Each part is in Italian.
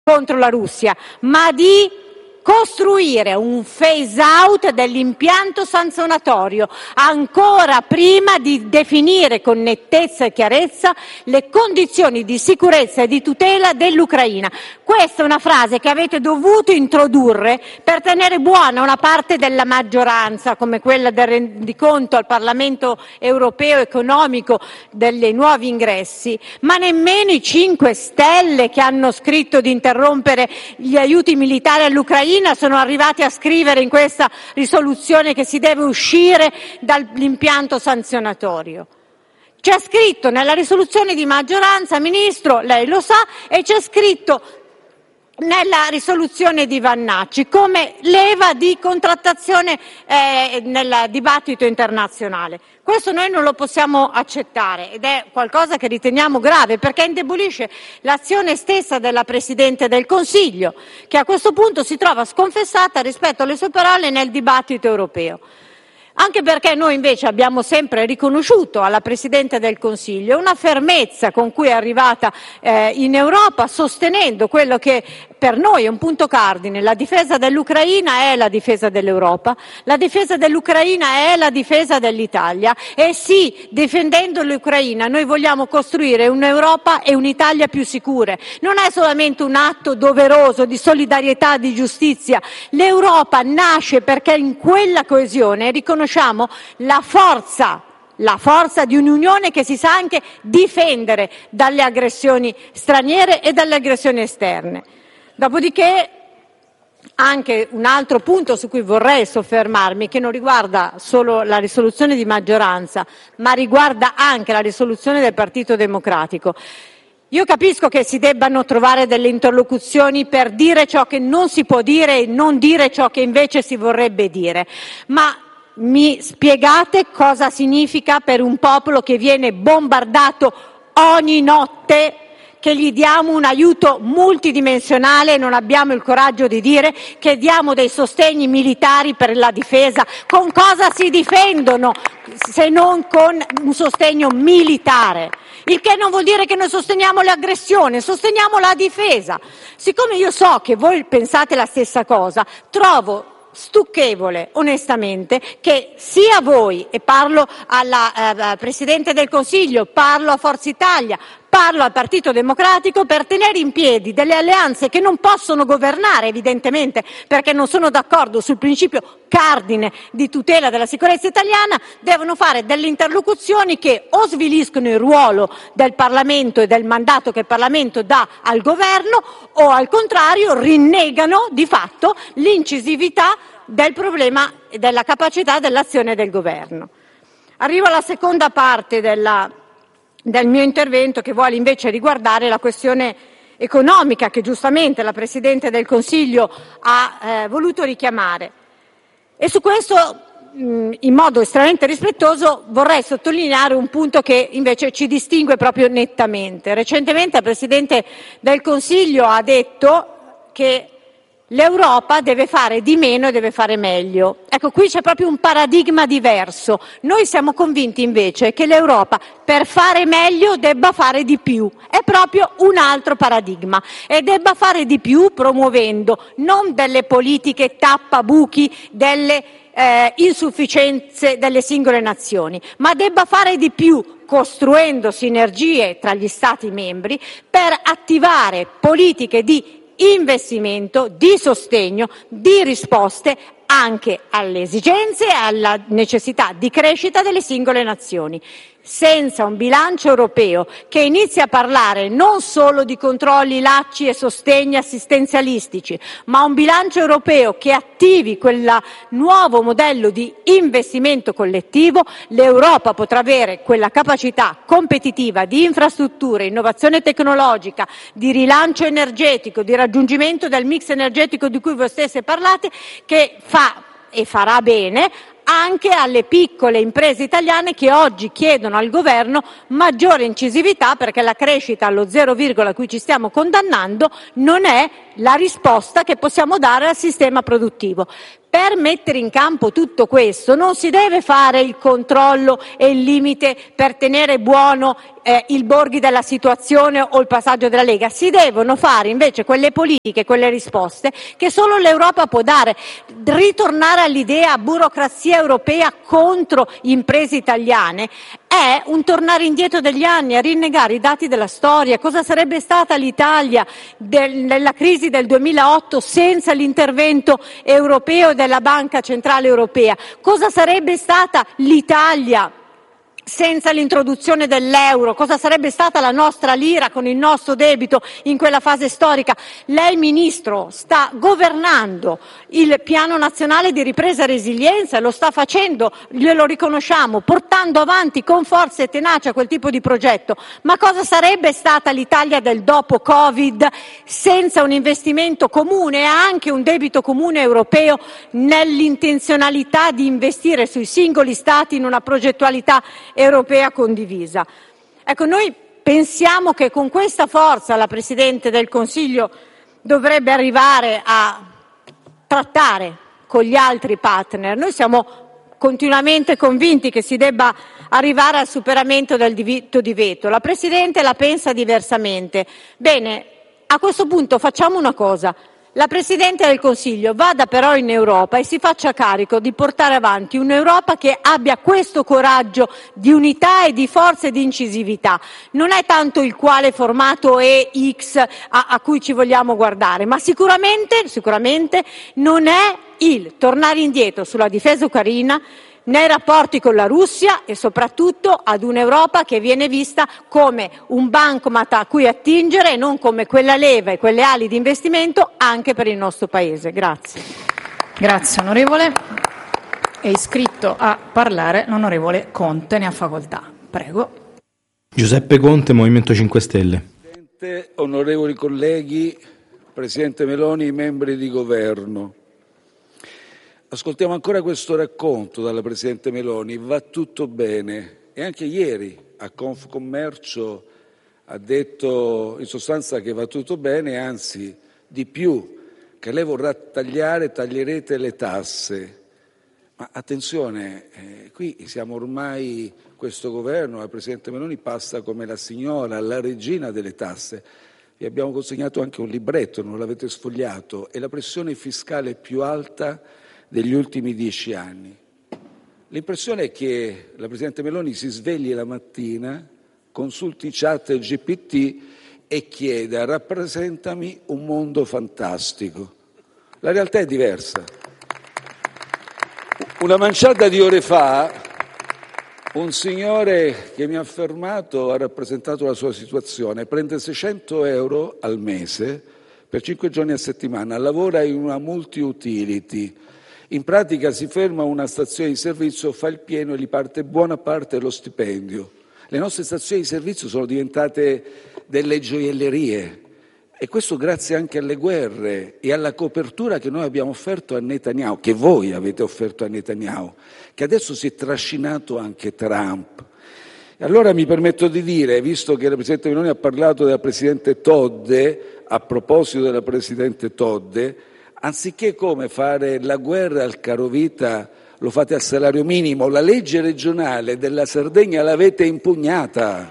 contro la Russia, ma di costruire un phase out dell'impianto sanzionatorio ancora prima di definire con nettezza e chiarezza le condizioni di sicurezza e di tutela dell'Ucraina. Questa è una frase che avete dovuto introdurre per tenere buona una parte della maggioranza, come quella del rendiconto al Parlamento europeo economico dei nuovi ingressi, ma nemmeno i 5 Stelle, che hanno scritto di interrompere gli aiuti militari all'Ucraina, sono arrivati a scrivere in questa risoluzione che si deve uscire dall'impianto sanzionatorio. C'è scritto nella risoluzione di maggioranza, Ministro, lei lo sa, e c'è scritto nella risoluzione di Vannacci come leva di contrattazione nel dibattito internazionale. Questo noi non lo possiamo accettare ed è qualcosa che riteniamo grave, perché indebolisce l'azione stessa della Presidente del Consiglio, che a questo punto si trova sconfessata rispetto alle sue parole nel dibattito europeo. Anche perché noi invece abbiamo sempre riconosciuto alla Presidente del Consiglio una fermezza con cui è arrivata in Europa, sostenendo quello che per noi è un punto cardine: la difesa dell'Ucraina è la difesa dell'Europa, la difesa dell'Ucraina è la difesa dell'Italia, e sì, difendendo l'Ucraina noi vogliamo costruire un'Europa e un'Italia più sicure. Non è solamente un atto doveroso di solidarietà, di giustizia. L'Europa nasce perché in quella coesione riconosciamo la forza di un'unione che si sa anche difendere dalle aggressioni straniere e dalle aggressioni esterne. Dopodiché, anche un altro punto su cui vorrei soffermarmi, che non riguarda solo la risoluzione di maggioranza, ma riguarda anche la risoluzione del Partito Democratico. Io capisco che si debbano trovare delle interlocuzioni per dire ciò che non si può dire e non dire ciò che invece si vorrebbe dire, ma mi spiegate cosa significa per un popolo che viene bombardato ogni notte che gli diamo un aiuto multidimensionale e non abbiamo il coraggio di dire che diamo dei sostegni militari per la difesa? Con cosa si difendono se non con un sostegno militare? Il che non vuol dire che noi sosteniamo l'aggressione, sosteniamo la difesa. Siccome io so che voi pensate la stessa cosa, trovo stucchevole, onestamente, che sia voi, e parlo alla Presidente del Consiglio, parlo a Forza Italia, parlo al Partito Democratico, per tenere in piedi delle alleanze che non possono governare, evidentemente, perché non sono d'accordo sul principio cardine di tutela della sicurezza italiana, devono fare delle interlocuzioni che o sviliscono il ruolo del Parlamento e del mandato che il Parlamento dà al governo, o al contrario rinnegano di fatto l'incisività del problema e della capacità dell'azione del governo. Arrivo alla seconda parte del mio intervento, che vuole invece riguardare la questione economica che giustamente la Presidente del Consiglio ha voluto richiamare. E su questo, in modo estremamente rispettoso, vorrei sottolineare un punto che invece ci distingue proprio nettamente. Recentemente la Presidente del Consiglio ha detto che l'Europa deve fare di meno e deve fare meglio. Ecco, qui c'è proprio un paradigma diverso. Noi siamo convinti invece che l'Europa, per fare meglio, debba fare di più. È proprio un altro paradigma, e debba fare di più promuovendo non delle politiche tappabuchi, delle insufficienze delle singole nazioni, ma debba fare di più costruendo sinergie tra gli Stati membri per attivare politiche di investimento, di sostegno, di risposte anche alle esigenze e alla necessità di crescita delle singole nazioni. Senza un bilancio europeo che inizi a parlare non solo di controlli, lacci e sostegni assistenzialistici, ma un bilancio europeo che attivi quel nuovo modello di investimento collettivo, l'Europa potrà avere quella capacità competitiva di infrastrutture, innovazione tecnologica, di rilancio energetico, di raggiungimento del mix energetico di cui voi stesse parlate, che fa e farà bene anche alle piccole imprese italiane che oggi chiedono al governo maggiore incisività, perché la crescita allo 0, a cui ci stiamo condannando non è la risposta che possiamo dare al sistema produttivo. Per mettere in campo tutto questo non si deve fare il controllo e il limite per tenere buono il borghi della situazione o il passaggio della Lega, si devono fare invece quelle politiche, quelle risposte che solo l'Europa può dare. Ritornare all'idea burocrazia europea contro imprese italiane è un tornare indietro degli anni, a rinnegare i dati della storia. Cosa sarebbe stata l'Italia nella crisi del 2008 senza l'intervento europeo della Banca Centrale Europea? Cosa sarebbe stata l'Italia senza l'introduzione dell'euro? Cosa sarebbe stata la nostra lira con il nostro debito in quella fase storica? Lei, Ministro, sta governando il Piano Nazionale di Ripresa e Resilienza, lo sta facendo, glielo riconosciamo, portando avanti con forza e tenacia quel tipo di progetto. Ma cosa sarebbe stata l'Italia del dopo Covid senza un investimento comune e anche un debito comune europeo nell'intenzionalità di investire sui singoli Stati in una progettualità europea condivisa? Ecco, noi pensiamo che con questa forza la Presidente del Consiglio dovrebbe arrivare a trattare con gli altri partner. Noi siamo continuamente convinti che si debba arrivare al superamento del diritto di veto. La Presidente la pensa diversamente. Bene, a questo punto facciamo una cosa. La Presidente del Consiglio vada però in Europa e si faccia carico di portare avanti un'Europa che abbia questo coraggio di unità e di forza e di incisività. Non è tanto il quale formato è X a cui ci vogliamo guardare, ma sicuramente non è il tornare indietro sulla difesa ucraina, nei rapporti con la Russia e soprattutto ad un'Europa che viene vista come un bancomat a cui attingere e non come quella leva e quelle ali di investimento anche per il nostro Paese. Grazie. Grazie onorevole. È iscritto a parlare l'onorevole Conte, ne ha facoltà. Prego. Giuseppe Conte, Movimento 5 Stelle. Presidente, onorevoli colleghi, Presidente Meloni, membri di governo. Ascoltiamo ancora questo racconto dalla Presidente Meloni, va tutto bene, e anche ieri a Confcommercio ha detto in sostanza che va tutto bene, anzi di più, che lei vorrà taglierete le tasse. Ma attenzione, qui siamo ormai, questo governo, la Presidente Meloni passa come la signora, la regina delle tasse. Vi abbiamo consegnato anche un libretto, non l'avete sfogliato, è la pressione fiscale più alta degli ultimi 10 anni. L'impressione è che la Presidente Meloni si svegli la mattina, consulti chat GPT e chieda: rappresentami un mondo fantastico. La realtà è diversa. Una manciata di ore fa un signore che mi ha fermato ha rappresentato la sua situazione, prende 600 euro al mese per 5 giorni a settimana, lavora in una multi-utility. In pratica si ferma a una stazione di servizio, fa il pieno e gli parte buona parte dello stipendio. Le nostre stazioni di servizio sono diventate delle gioiellerie e questo grazie anche alle guerre e alla copertura che noi abbiamo offerto a Netanyahu, che voi avete offerto a Netanyahu, che adesso si è trascinato anche Trump. E allora mi permetto di dire, visto che la Presidente Meloni ha parlato della Presidente Todde, a proposito della Presidente Todde, anziché come fare la guerra al carovita, lo fate al salario minimo. La legge regionale della Sardegna l'avete impugnata.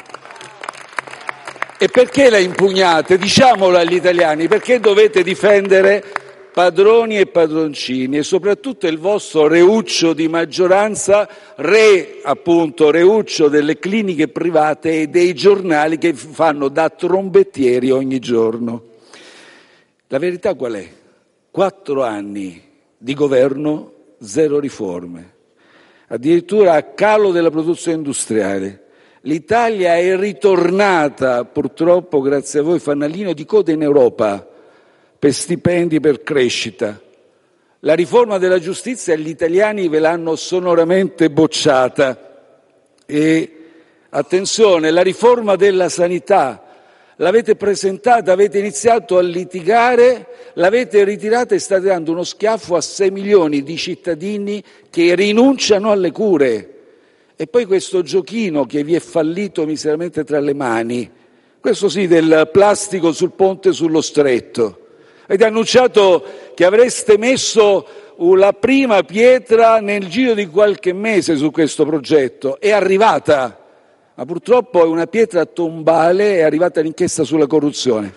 E perché la impugnate? Diciamolo agli italiani, perché dovete difendere padroni e padroncini e soprattutto il vostro reuccio di maggioranza, reuccio delle cliniche private e dei giornali che fanno da trombettieri ogni giorno. La verità qual è? 4 anni di governo, 0 riforme, addirittura a calo della produzione industriale. L'Italia è ritornata, purtroppo grazie a voi, fanalino di coda in Europa per stipendi, per crescita. La riforma della giustizia gli italiani ve l'hanno sonoramente bocciata. E attenzione, la riforma della sanità l'avete presentata, avete iniziato a litigare, l'avete ritirata e state dando uno schiaffo a 6 milioni di cittadini che rinunciano alle cure. E poi questo giochino che vi è fallito miseramente tra le mani, questo sì, del plastico sul ponte sullo stretto. Avete annunciato che avreste messo la prima pietra nel giro di qualche mese su questo progetto. È arrivata, ma purtroppo è una pietra tombale, è arrivata l'inchiesta sulla corruzione.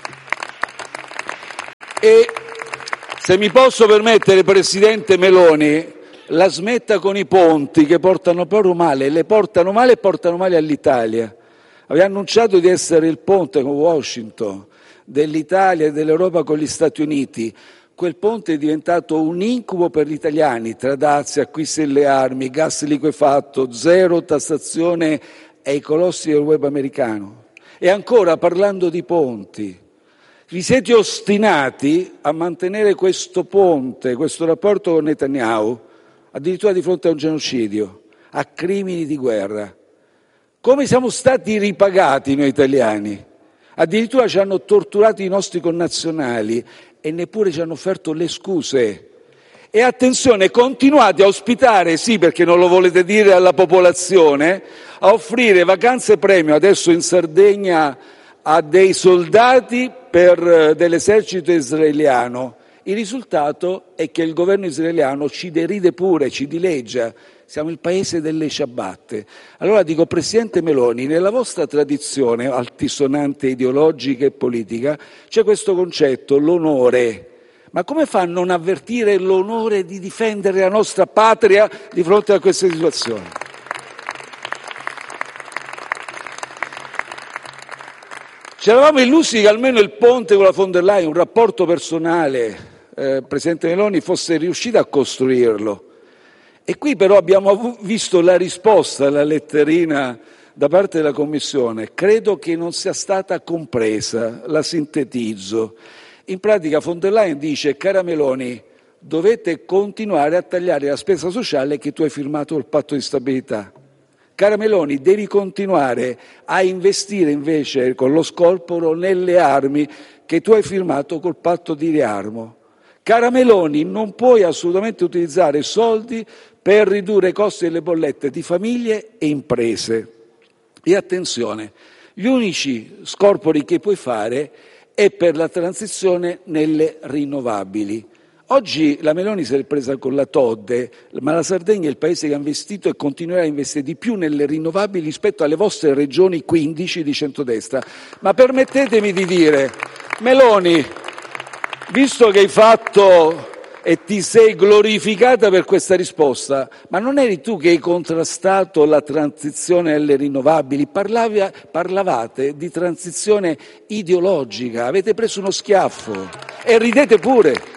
E se mi posso permettere, Presidente Meloni, la smetta con i ponti che portano proprio male, le portano male e portano male all'Italia. Aveva annunciato di essere il ponte con Washington, dell'Italia e dell'Europa con gli Stati Uniti. Quel ponte è diventato un incubo per gli italiani, tra dazi, acquisti delle armi, gas liquefatto, zero tassazione ai colossi del web americano. E ancora, parlando di ponti, vi siete ostinati a mantenere questo ponte, questo rapporto con Netanyahu, addirittura di fronte a un genocidio, a crimini di guerra. Come siamo stati ripagati noi italiani? Addirittura ci hanno torturato i nostri connazionali e neppure ci hanno offerto le scuse. E attenzione, continuate a ospitare, sì perché non lo volete dire alla popolazione, a offrire vacanze premio adesso in Sardegna a dei soldati dell'esercito israeliano. Il risultato è che il governo israeliano ci deride pure, ci dileggia. Siamo il paese delle ciabatte. Allora dico, Presidente Meloni, nella vostra tradizione altisonante ideologica e politica c'è questo concetto, l'onore. Ma come fa a non avvertire l'onore di difendere la nostra patria di fronte a queste situazioni? Ci eravamo illusi che almeno il ponte con la von der Leyen, un rapporto personale, Presidente Meloni, fosse riuscita a costruirlo. E qui però abbiamo visto la risposta alla letterina da parte della Commissione. Credo che non sia stata compresa, la sintetizzo. In pratica von der Leyen dice, cara Meloni, dovete continuare a tagliare la spesa sociale che tu hai firmato col patto di stabilità. Cara Meloni, devi continuare a investire invece con lo scorporo nelle armi che tu hai firmato col patto di riarmo. Cara Meloni, non puoi assolutamente utilizzare soldi per ridurre i costi delle bollette di famiglie e imprese. E attenzione, gli unici scorpori che puoi fare è per la transizione nelle rinnovabili. Oggi la Meloni si è presa con la Todde, ma la Sardegna è il paese che ha investito e continuerà a investire di più nelle rinnovabili rispetto alle vostre regioni 15 di centrodestra. Ma permettetemi di dire, Meloni, visto che hai fatto e ti sei glorificata per questa risposta, ma non eri tu che hai contrastato la transizione alle rinnovabili? Parlavate di transizione ideologica, avete preso uno schiaffo e ridete pure.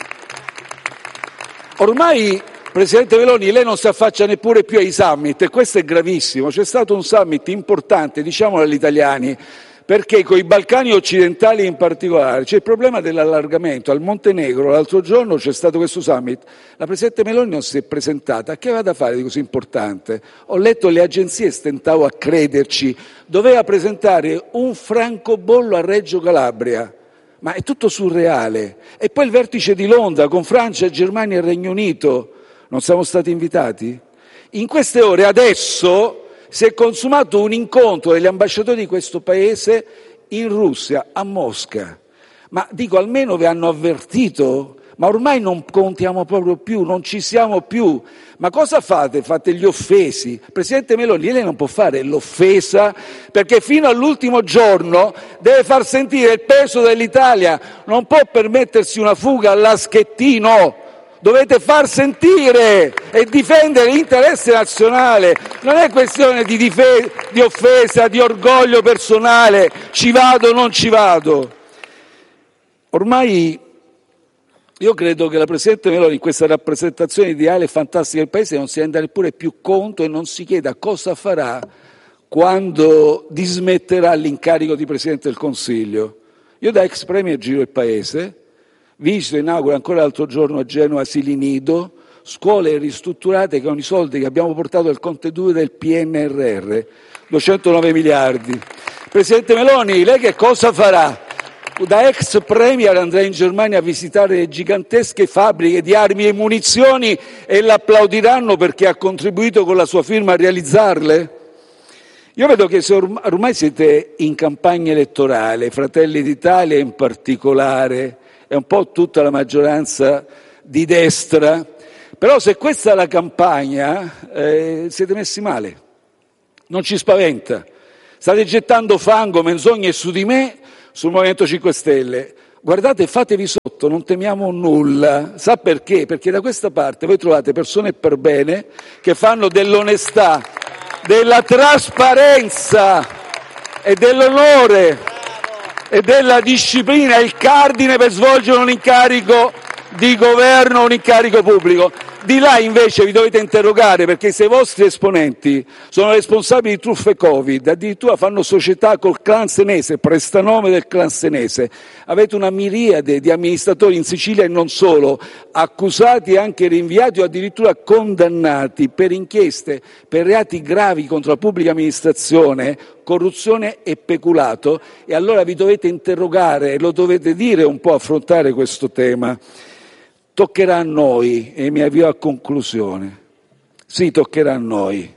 Ormai, Presidente Meloni, lei non si affaccia neppure più ai summit e questo è gravissimo. C'è stato un summit importante, diciamolo agli italiani, perché con i Balcani occidentali in particolare c'è il problema dell'allargamento. Al Montenegro l'altro giorno c'è stato questo summit, la Presidente Meloni non si è presentata. Che aveva da fare di così importante? Ho letto le agenzie e stentavo a crederci. Doveva presentare un francobollo a Reggio Calabria. Ma è tutto surreale. E poi il vertice di Londra con Francia, Germania e Regno Unito. Non siamo stati invitati? In queste ore adesso si è consumato un incontro degli ambasciatori di questo paese in Russia, a Mosca. Ma dico, almeno vi hanno avvertito? Ma ormai non contiamo proprio più, non ci siamo più. Ma cosa fate? Fate gli offesi. Presidente Meloni, lei non può fare l'offesa perché fino all'ultimo giorno deve far sentire il peso dell'Italia. Non può permettersi una fuga alla Schettino. Dovete far sentire e difendere l'interesse nazionale. Non è questione di offesa, di orgoglio personale. Ci vado o non ci vado. Ormai io credo che la Presidente Meloni in questa rappresentazione ideale e fantastica del Paese non si renda neppure più conto e non si chieda cosa farà quando dismetterà l'incarico di Presidente del Consiglio. Io da ex Premier giro il Paese, visito e inauguro ancora l'altro giorno a Genova asili nido, scuole ristrutturate con i soldi che abbiamo portato al Conte 2 del PNRR. 209 miliardi. Presidente Meloni, lei che cosa farà? Da ex premier andrà in Germania a visitare le gigantesche fabbriche di armi e munizioni e l'applaudiranno perché ha contribuito con la sua firma a realizzarle? Io vedo che ormai siete in campagna elettorale, Fratelli d'Italia in particolare, e un po' tutta la maggioranza di destra, però se questa è la campagna siete messi male, non ci spaventa. State gettando fango, menzogne su di me, sul Movimento 5 Stelle. Guardate, fatevi sotto, non temiamo nulla. Sa perché? Perché da questa parte voi trovate persone per bene che fanno dell'onestà, della trasparenza e dell'onore e della disciplina il cardine per svolgere un incarico di governo, un incarico pubblico. Di là invece vi dovete interrogare, perché se i vostri esponenti sono responsabili di truffe Covid, addirittura fanno società col clan senese, prestanome del clan senese, avete una miriade di amministratori in Sicilia e non solo, accusati e anche rinviati o addirittura condannati per inchieste, per reati gravi contro la pubblica amministrazione, corruzione e peculato, e allora vi dovete interrogare, lo dovete dire un po', affrontare questo tema. Toccherà a noi, e mi avvio a conclusione, sì, toccherà a noi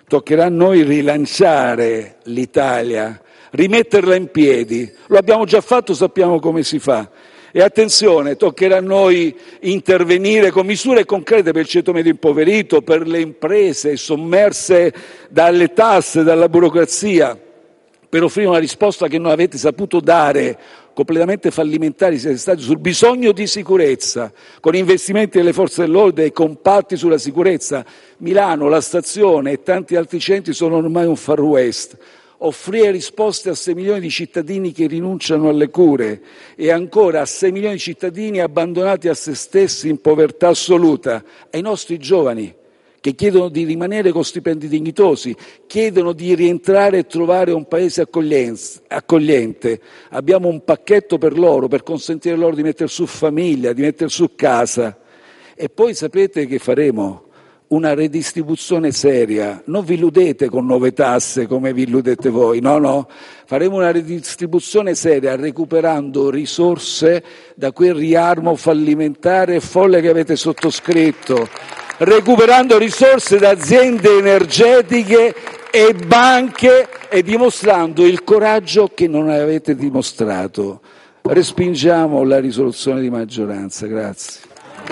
rilanciare l'Italia, rimetterla in piedi, lo abbiamo già fatto, sappiamo come si fa, e attenzione, toccherà a noi intervenire con misure concrete per il ceto medio impoverito, per le imprese sommerse dalle tasse, dalla burocrazia, per offrire una risposta che non avete saputo dare, completamente fallimentari siete stati sul bisogno di sicurezza, con investimenti delle forze dell'ordine e compatti sulla sicurezza. Milano, la stazione e tanti altri centri sono ormai un far west. Offrire risposte a 6 milioni di cittadini che rinunciano alle cure e ancora a 6 milioni di cittadini abbandonati a se stessi in povertà assoluta, ai nostri giovani che chiedono di rimanere con stipendi dignitosi, chiedono di rientrare e trovare un paese accogliente. Abbiamo un pacchetto per loro, per consentire loro di mettere su famiglia, di mettere su casa. E poi sapete che faremo? Una redistribuzione seria. Non vi illudete con nuove tasse come vi illudete voi, no. Faremo una redistribuzione seria recuperando risorse da quel riarmo fallimentare e folle che avete sottoscritto, recuperando risorse da aziende energetiche e banche e dimostrando il coraggio che non avete dimostrato. Respingiamo la risoluzione di maggioranza. Grazie.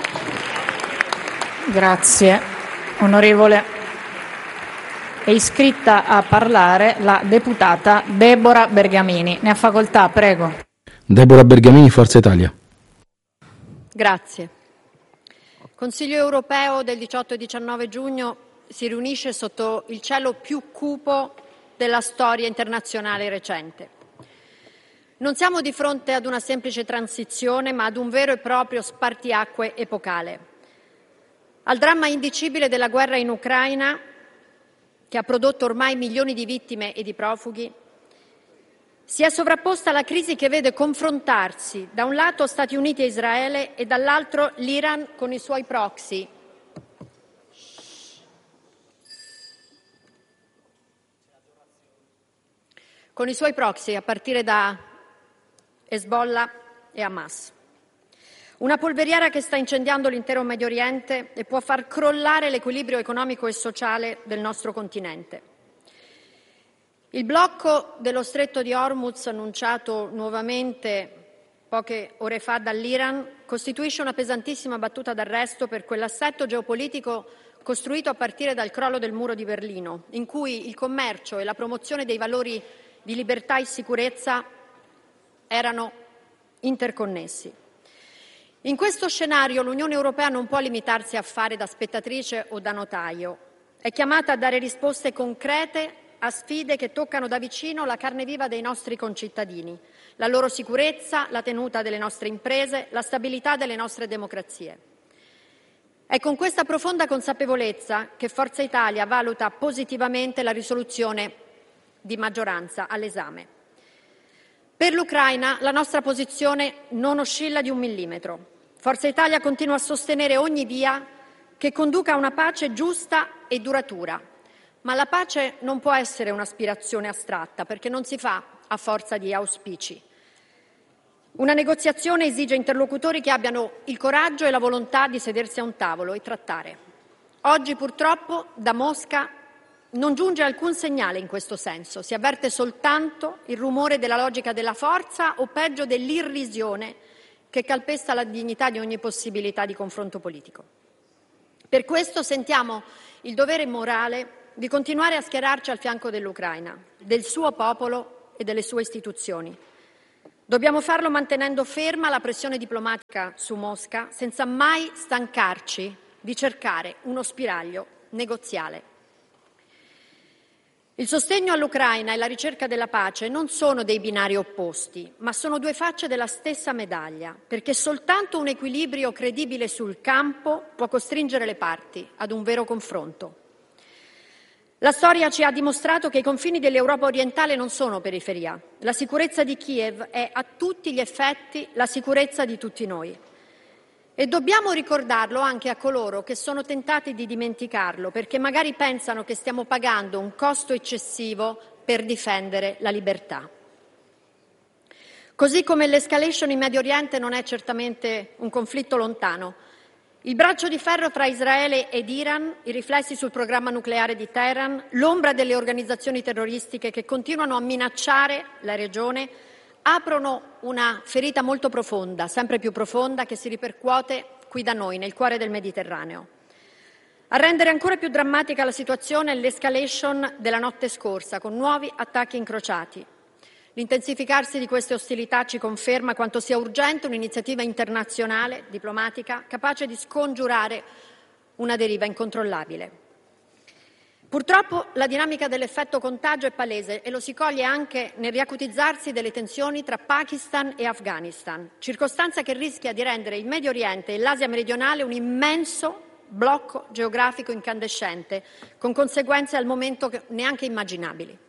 Grazie. Onorevole, è iscritta a parlare la deputata Deborah Bergamini. Ne ha facoltà, prego. Deborah Bergamini, Forza Italia. Grazie. Consiglio europeo del 18 e 19 giugno si riunisce sotto il cielo più cupo della storia internazionale recente. Non siamo di fronte ad una semplice transizione, ma ad un vero e proprio spartiacque epocale. Al dramma indicibile della guerra in Ucraina, che ha prodotto ormai milioni di vittime e di profughi, si è sovrapposta la crisi che vede confrontarsi da un lato Stati Uniti e Israele e dall'altro l'Iran con i suoi proxy. Con i suoi proxy a partire da Hezbollah e Hamas. Una polveriera che sta incendiando l'intero Medio Oriente e può far crollare l'equilibrio economico e sociale del nostro continente. Il blocco dello Stretto di Hormuz, annunciato nuovamente poche ore fa dall'Iran, costituisce una pesantissima battuta d'arresto per quell'assetto geopolitico costruito a partire dal crollo del muro di Berlino, in cui il commercio e la promozione dei valori di libertà e sicurezza erano interconnessi. In questo scenario l'Unione Europea non può limitarsi a fare da spettatrice o da notaio. È chiamata a dare risposte concrete a sfide che toccano da vicino la carne viva dei nostri concittadini, la loro sicurezza, la tenuta delle nostre imprese, la stabilità delle nostre democrazie. È con questa profonda consapevolezza che Forza Italia valuta positivamente la risoluzione di maggioranza all'esame. Per l'Ucraina la nostra posizione non oscilla di 1 millimetro. Forza Italia continua a sostenere ogni via che conduca a una pace giusta e duratura, Ma la pace non può essere un'aspirazione astratta, perché non si fa a forza di auspici. Una negoziazione esige interlocutori che abbiano il coraggio e la volontà di sedersi a un tavolo e trattare. Oggi, purtroppo, da Mosca non giunge alcun segnale in questo senso. Si avverte soltanto il rumore della logica della forza o, peggio, dell'irrisione che calpesta la dignità di ogni possibilità di confronto politico. Per questo sentiamo il dovere morale di continuare a schierarci al fianco dell'Ucraina, del suo popolo e delle sue istituzioni. Dobbiamo farlo mantenendo ferma la pressione diplomatica su Mosca, senza mai stancarci di cercare uno spiraglio negoziale. Il sostegno all'Ucraina e la ricerca della pace non sono dei binari opposti, ma sono due facce della stessa medaglia, perché soltanto un equilibrio credibile sul campo può costringere le parti ad un vero confronto. La storia ci ha dimostrato che i confini dell'Europa orientale non sono periferia. La sicurezza di Kiev è a tutti gli effetti la sicurezza di tutti noi. E dobbiamo ricordarlo anche a coloro che sono tentati di dimenticarlo, perché magari pensano che stiamo pagando un costo eccessivo per difendere la libertà. Così come l'escalation in Medio Oriente non è certamente un conflitto lontano. Il braccio di ferro tra Israele ed Iran, i riflessi sul programma nucleare di Teheran, l'ombra delle organizzazioni terroristiche che continuano a minacciare la regione, aprono una ferita molto profonda, sempre più profonda, che si ripercuote qui da noi, nel cuore del Mediterraneo. A rendere ancora più drammatica la situazione è l'escalation della notte scorsa, con nuovi attacchi incrociati. L'intensificarsi di queste ostilità ci conferma quanto sia urgente un'iniziativa internazionale, diplomatica, capace di scongiurare una deriva incontrollabile. Purtroppo la dinamica dell'effetto contagio è palese e lo si coglie anche nel riacutizzarsi delle tensioni tra Pakistan e Afghanistan, circostanza che rischia di rendere il Medio Oriente e l'Asia meridionale un immenso blocco geografico incandescente, con conseguenze al momento neanche immaginabili.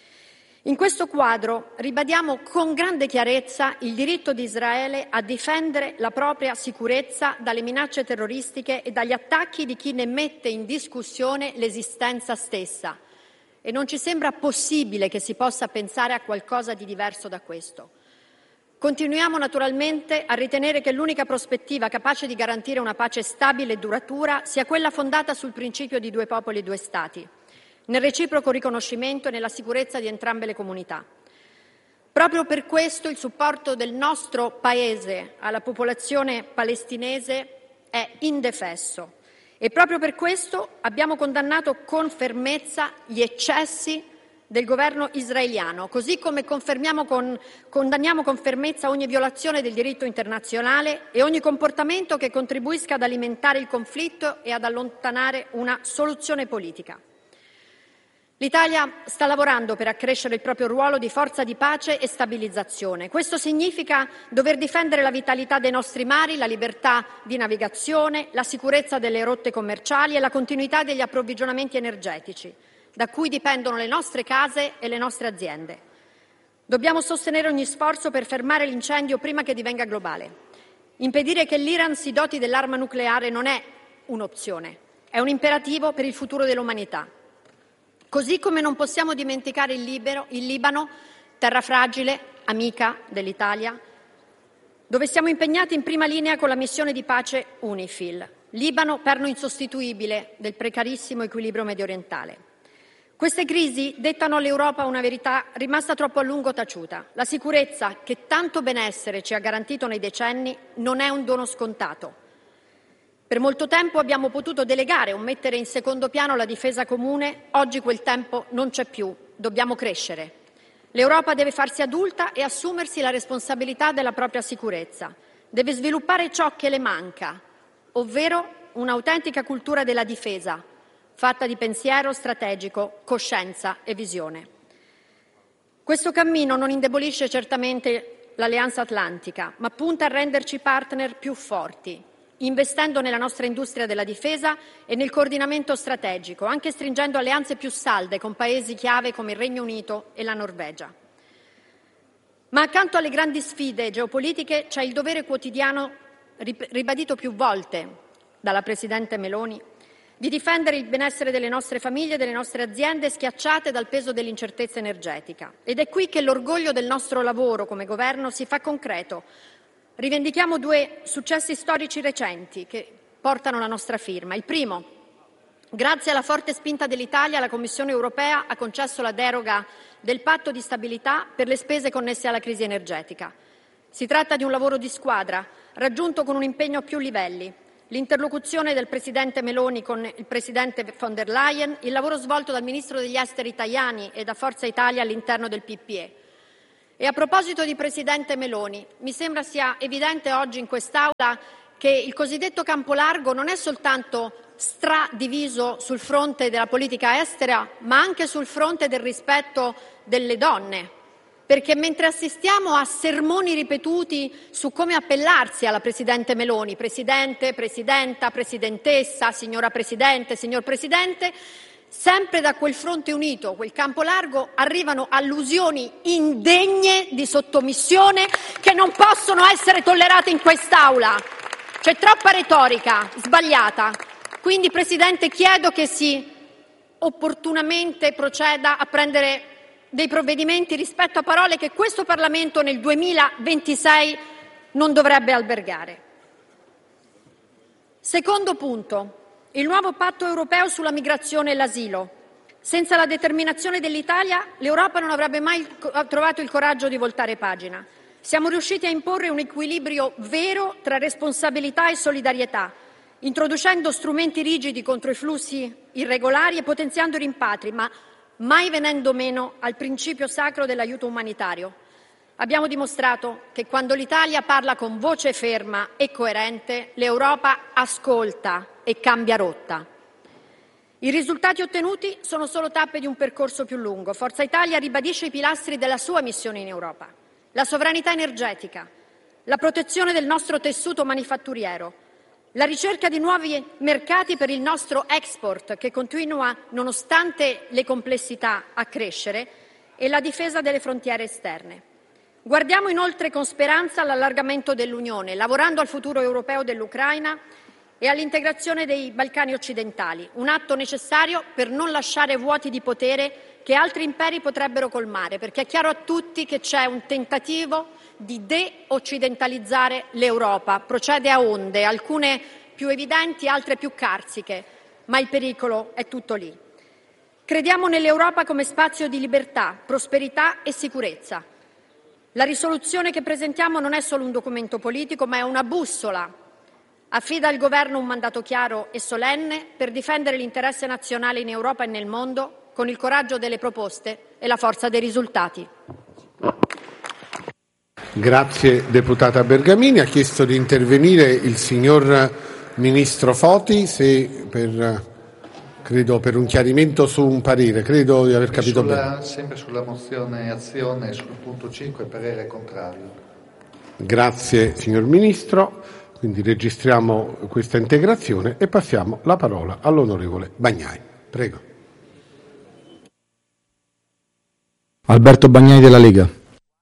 In questo quadro ribadiamo con grande chiarezza il diritto di Israele a difendere la propria sicurezza dalle minacce terroristiche e dagli attacchi di chi ne mette in discussione l'esistenza stessa. E non ci sembra possibile che si possa pensare a qualcosa di diverso da questo. Continuiamo naturalmente a ritenere che l'unica prospettiva capace di garantire una pace stabile e duratura sia quella fondata sul principio di due popoli e due Stati, nel reciproco riconoscimento e nella sicurezza di entrambe le comunità. Proprio per questo il supporto del nostro Paese alla popolazione palestinese è indefesso e proprio per questo abbiamo condannato con fermezza gli eccessi del governo israeliano, così come condanniamo con fermezza ogni violazione del diritto internazionale e ogni comportamento che contribuisca ad alimentare il conflitto e ad allontanare una soluzione politica. L'Italia sta lavorando per accrescere il proprio ruolo di forza di pace e stabilizzazione. Questo significa dover difendere la vitalità dei nostri mari, la libertà di navigazione, la sicurezza delle rotte commerciali e la continuità degli approvvigionamenti energetici, da cui dipendono le nostre case e le nostre aziende. Dobbiamo sostenere ogni sforzo per fermare l'incendio prima che divenga globale. Impedire che l'Iran si doti dell'arma nucleare non è un'opzione, è un imperativo per il futuro dell'umanità. Così come non possiamo dimenticare il Libano, terra fragile, amica dell'Italia, dove siamo impegnati in prima linea con la missione di pace UNIFIL. Libano, perno insostituibile del precarissimo equilibrio mediorientale. Queste crisi dettano all'Europa una verità rimasta troppo a lungo taciuta. La sicurezza che tanto benessere ci ha garantito nei decenni non è un dono scontato. Per molto tempo abbiamo potuto delegare o mettere in secondo piano la difesa comune, oggi quel tempo non c'è più, dobbiamo crescere. L'Europa deve farsi adulta e assumersi la responsabilità della propria sicurezza. Deve sviluppare ciò che le manca, ovvero un'autentica cultura della difesa, fatta di pensiero strategico, coscienza e visione. Questo cammino non indebolisce certamente l'Alleanza Atlantica, ma punta a renderci partner più forti, investendo nella nostra industria della difesa e nel coordinamento strategico, anche stringendo alleanze più salde con paesi chiave come il Regno Unito e la Norvegia. Ma accanto alle grandi sfide geopolitiche c'è il dovere quotidiano, ribadito più volte dalla Presidente Meloni, di difendere il benessere delle nostre famiglie e delle nostre aziende schiacciate dal peso dell'incertezza energetica. Ed è qui che l'orgoglio del nostro lavoro come Governo si fa concreto. Rivendichiamo 2 successi storici recenti che portano la nostra firma. Il primo: grazie alla forte spinta dell'Italia, la Commissione europea ha concesso la deroga del patto di stabilità per le spese connesse alla crisi energetica. Si tratta di un lavoro di squadra, raggiunto con un impegno a più livelli: l'interlocuzione del Presidente Meloni con il Presidente von der Leyen, il lavoro svolto dal Ministro degli Esteri Tajani e da Forza Italia all'interno del PPE. E a proposito di Presidente Meloni, mi sembra sia evidente oggi in quest'Aula che il cosiddetto campo largo non è soltanto stradiviso sul fronte della politica estera, ma anche sul fronte del rispetto delle donne. Perché mentre assistiamo a sermoni ripetuti su come appellarsi alla Presidente Meloni, Presidente, Presidenta, Presidentessa, Signora Presidente, Signor Presidente, sempre da quel fronte unito, quel campo largo, arrivano allusioni indegne di sottomissione che non possono essere tollerate in quest'Aula. C'è troppa retorica sbagliata. Quindi, Presidente, chiedo che si opportunamente proceda a prendere dei provvedimenti rispetto a parole che questo Parlamento nel 2026 non dovrebbe albergare. Secondo punto: il nuovo patto europeo sulla migrazione e l'asilo. Senza la determinazione dell'Italia, l'Europa non avrebbe mai trovato il coraggio di voltare pagina. Siamo riusciti a imporre un equilibrio vero tra responsabilità e solidarietà, introducendo strumenti rigidi contro i flussi irregolari e potenziando i rimpatri, ma mai venendo meno al principio sacro dell'aiuto umanitario. Abbiamo dimostrato che quando l'Italia parla con voce ferma e coerente, l'Europa ascolta e cambia rotta. I risultati ottenuti sono solo tappe di un percorso più lungo. Forza Italia ribadisce i pilastri della sua missione in Europa: la sovranità energetica, la protezione del nostro tessuto manifatturiero, la ricerca di nuovi mercati per il nostro export, che continua, nonostante le complessità, a crescere, e la difesa delle frontiere esterne. Guardiamo inoltre con speranza all'allargamento dell'Unione, lavorando al futuro europeo dell'Ucraina e all'integrazione dei Balcani occidentali, un atto necessario per non lasciare vuoti di potere che altri imperi potrebbero colmare, perché è chiaro a tutti che c'è un tentativo di de-occidentalizzare l'Europa. Procede a onde, alcune più evidenti, altre più carsiche, ma il pericolo è tutto lì. Crediamo nell'Europa come spazio di libertà, prosperità e sicurezza. La risoluzione che presentiamo non è solo un documento politico, ma è una bussola. Affida al Governo un mandato chiaro e solenne per difendere l'interesse nazionale in Europa e nel mondo, con il coraggio delle proposte e la forza dei risultati. Grazie deputata Bergamini. Ha chiesto di intervenire il signor Ministro Foti, credo per un chiarimento su un parere, credo di aver capito bene. Sempre sulla mozione azione, sul punto 5, parere contrario. Grazie signor Ministro, quindi registriamo questa integrazione e passiamo la parola all'onorevole Bagnai. Prego. Alberto Bagnai della Lega.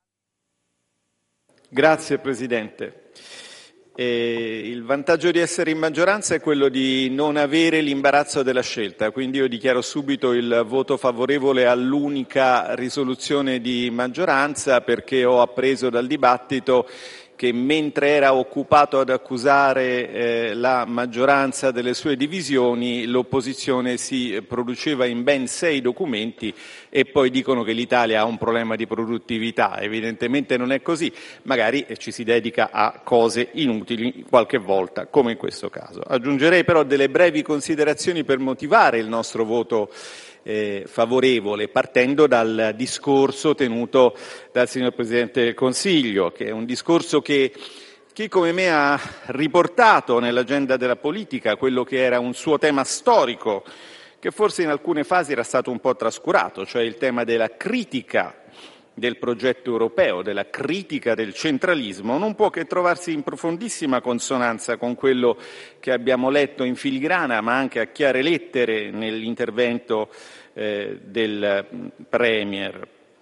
Grazie Presidente. Il vantaggio di essere in maggioranza è quello di non avere l'imbarazzo della scelta, quindi io dichiaro subito il voto favorevole all'unica risoluzione di maggioranza, perché ho appreso dal dibattito che mentre era occupato ad accusare la maggioranza delle sue divisioni, l'opposizione si produceva in ben 6 documenti e poi dicono che l'Italia ha un problema di produttività. Evidentemente non è così, magari ci si dedica a cose inutili qualche volta, come in questo caso. Aggiungerei però delle brevi considerazioni per motivare il nostro voto favorevole, partendo dal discorso tenuto dal signor Presidente del Consiglio, che è un discorso che chi come me ha riportato nell'agenda della politica quello che era un suo tema storico, che forse in alcune fasi era stato un po' trascurato, cioè il tema della critica del progetto europeo, della critica del centralismo, non può che trovarsi in profondissima consonanza con quello che abbiamo letto in filigrana, ma anche a chiare lettere nell'intervento del Premier.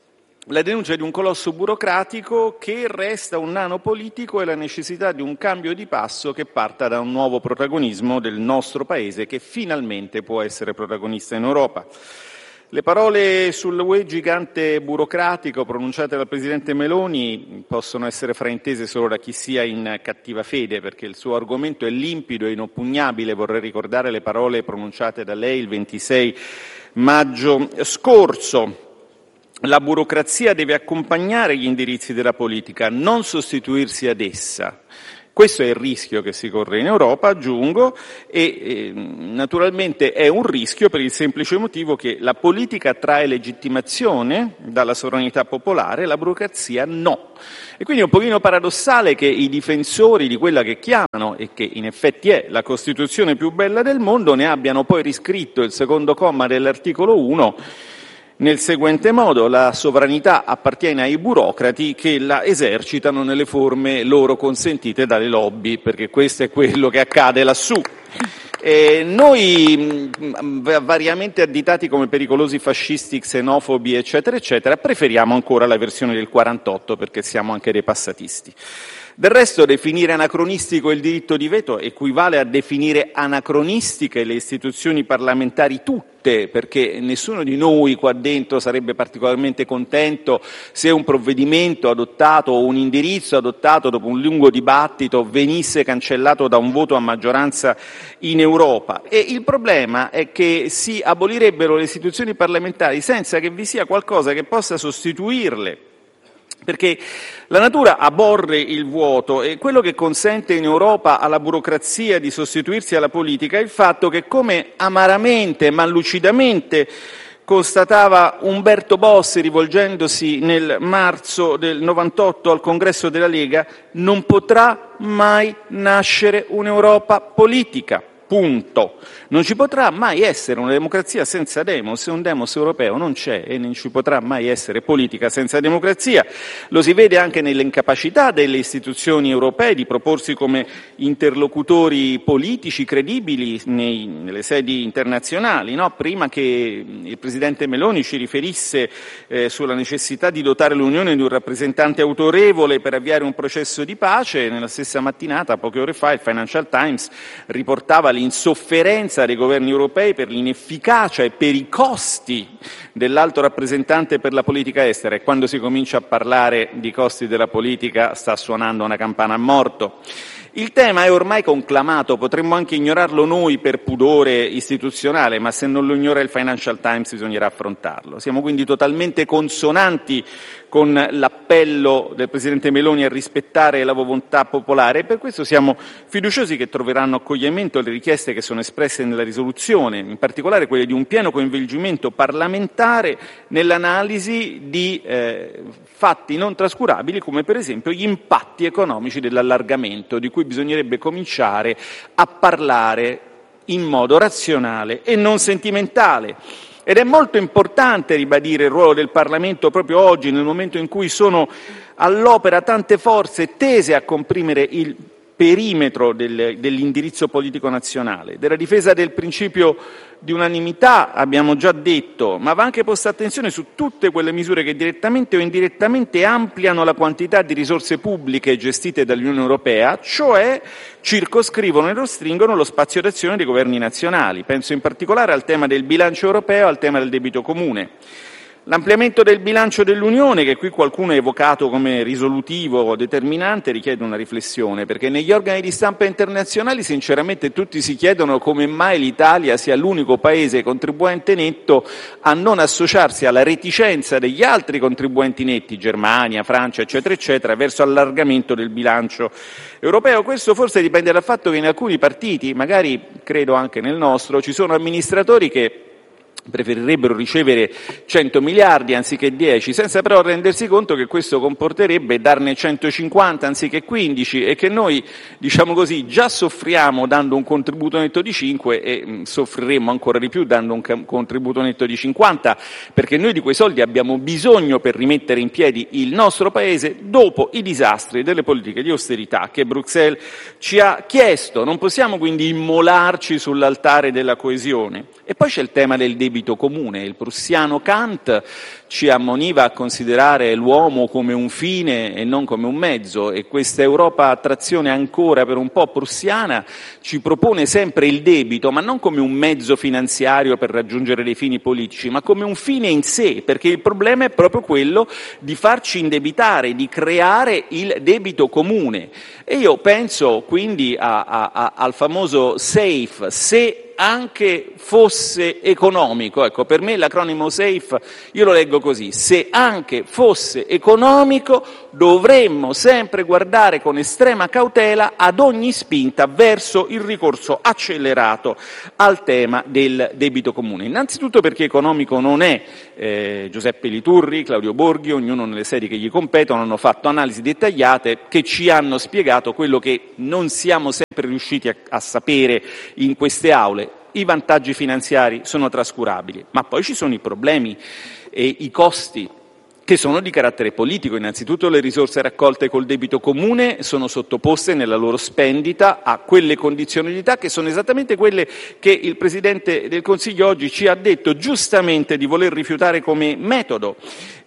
la denuncia di un colosso burocratico che resta un nano politico e la necessità di un cambio di passo che parta da un nuovo protagonismo del nostro Paese, che finalmente può essere protagonista in Europa. Le parole sull'UE gigante burocratico pronunciate dal Presidente Meloni possono essere fraintese solo da chi sia in cattiva fede, perché il suo argomento è limpido e inoppugnabile. Vorrei ricordare le parole pronunciate da lei il 26 maggio scorso. La burocrazia deve accompagnare gli indirizzi della politica, non sostituirsi ad essa. Questo è il rischio che si corre in Europa, aggiungo, e naturalmente è un rischio per il semplice motivo che la politica trae legittimazione dalla sovranità popolare, la burocrazia no. E quindi è un pochino paradossale che i difensori di quella che chiamano, e che in effetti è la Costituzione più bella del mondo, ne abbiano poi riscritto il secondo comma dell'articolo 1 nel seguente modo: la sovranità appartiene ai burocrati che la esercitano nelle forme loro consentite dalle lobby, perché questo è quello che accade lassù. Noi, variamente additati come pericolosi fascisti, xenofobi, eccetera, eccetera, preferiamo ancora la versione del 48 perché siamo anche dei passatisti. Del resto, definire anacronistico il diritto di veto equivale a definire anacronistiche le istituzioni parlamentari tutte, perché nessuno di noi qua dentro sarebbe particolarmente contento se un provvedimento adottato o un indirizzo adottato dopo un lungo dibattito venisse cancellato da un voto a maggioranza in Europa. E il problema è che si abolirebbero le istituzioni parlamentari senza che vi sia qualcosa che possa sostituirle. Perché la natura aborre il vuoto e quello che consente in Europa alla burocrazia di sostituirsi alla politica è il fatto che, come amaramente ma lucidamente constatava Umberto Bossi rivolgendosi nel marzo del 98 al congresso della Lega, non potrà mai nascere un'Europa politica. Punto. Non ci potrà mai essere una democrazia senza demos, e un demos europeo non c'è, e non ci potrà mai essere politica senza democrazia. Lo si vede anche nell'incapacità delle istituzioni europee di proporsi come interlocutori politici credibili nelle sedi internazionali, no? Prima che il Presidente Meloni ci riferisse sulla necessità di dotare l'Unione di un rappresentante autorevole per avviare un processo di pace, nella stessa mattinata, poche ore fa, il Financial Times riportava l'insofferenza dei governi europei per l'inefficacia e per i costi dell'alto rappresentante per la politica estera, e quando si comincia a parlare di costi della politica sta suonando una campana a morto. Il tema è ormai conclamato, potremmo anche ignorarlo noi per pudore istituzionale, ma se non lo ignora il Financial Times bisognerà affrontarlo. Siamo quindi totalmente consonanti con l'appello del Presidente Meloni a rispettare la volontà popolare, e per questo siamo fiduciosi che troveranno accoglimento le richieste che sono espresse nella risoluzione, in particolare quelle di un pieno coinvolgimento parlamentare nell'analisi di fatti non trascurabili, come per esempio gli impatti economici dell'allargamento, di cui bisognerebbe cominciare a parlare in modo razionale e non sentimentale. Ed è molto importante ribadire il ruolo del Parlamento proprio oggi, nel momento in cui sono all'opera tante forze tese a comprimere il perimetro dell'indirizzo politico nazionale. Della difesa del principio di unanimità abbiamo già detto, ma va anche posta attenzione su tutte quelle misure che direttamente o indirettamente ampliano la quantità di risorse pubbliche gestite dall'Unione Europea, cioè circoscrivono e restringono lo spazio d'azione dei governi nazionali. Penso in particolare al tema del bilancio europeo e al tema del debito comune. L'ampliamento del bilancio dell'Unione, che qui qualcuno ha evocato come risolutivo o determinante, richiede una riflessione, perché negli organi di stampa internazionali sinceramente tutti si chiedono come mai l'Italia sia l'unico paese contribuente netto a non associarsi alla reticenza degli altri contribuenti netti, Germania, Francia, eccetera, eccetera, verso allargamento del bilancio europeo. Questo forse dipende dal fatto che in alcuni partiti, magari credo anche nel nostro, ci sono amministratori che preferirebbero ricevere 100 miliardi anziché 10, senza però rendersi conto che questo comporterebbe darne 150 anziché 15, e che noi, diciamo così, già soffriamo dando un contributo netto di 5 e soffriremo ancora di più dando un contributo netto di 50, perché noi di quei soldi abbiamo bisogno per rimettere in piedi il nostro Paese dopo i disastri delle politiche di austerità che Bruxelles ci ha chiesto. Non possiamo quindi immolarci sull'altare della coesione. E poi c'è il tema del debito comune. Il prussiano Kant ci ammoniva a considerare l'uomo come un fine e non come un mezzo, e questa Europa a trazione ancora per un po' prussiana ci propone sempre il debito, ma non come un mezzo finanziario per raggiungere dei fini politici, ma come un fine in sé, perché il problema è proprio quello di farci indebitare, di creare il debito comune. E io penso quindi al famoso SAFE, se anche fosse economico. Ecco, per me l'acronimo SAFE io lo leggo così: se anche fosse economico dovremmo sempre guardare con estrema cautela ad ogni spinta verso il ricorso accelerato al tema del debito comune. Innanzitutto perché economico non è. Giuseppe Liturri, Claudio Borghi, ognuno nelle sedi che gli competono, hanno fatto analisi dettagliate che ci hanno spiegato quello che non siamo sempre riusciti a sapere in queste aule. I vantaggi finanziari sono trascurabili, ma poi ci sono i problemi e i costi che sono di carattere politico. Innanzitutto le risorse raccolte col debito comune sono sottoposte nella loro spendita a quelle condizionalità che sono esattamente quelle che il Presidente del Consiglio oggi ci ha detto giustamente di voler rifiutare come metodo.